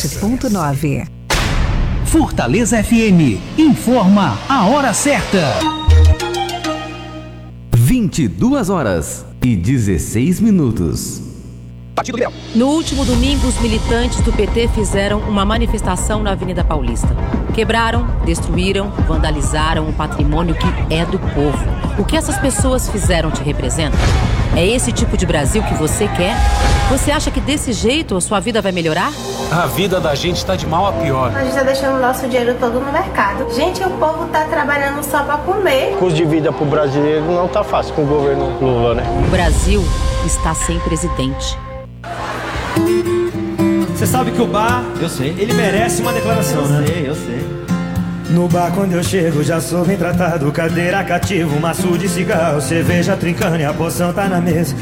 97.9. Fortaleza FM informa a hora certa. 22h16. No último domingo, os militantes do PT fizeram uma manifestação na Avenida Paulista. Quebraram, destruíram, vandalizaram um patrimônio que é do povo. O que essas pessoas fizeram te representa? É esse tipo de Brasil que você quer? Você acha que desse jeito a sua vida vai melhorar? A vida da gente está de mal a pior. A gente está deixando o nosso dinheiro todo no mercado. Gente, o povo está trabalhando só para comer. O custo de vida para o brasileiro não está fácil com o governo Lula, né? O Brasil está sem presidente. Você sabe que o bar, eu sei, ele merece uma declaração, né? Eu sei. No bar quando eu chego já sou bem tratado. Cadeira cativo, maço de cigarro, cerveja trincando e a poção tá na mesa.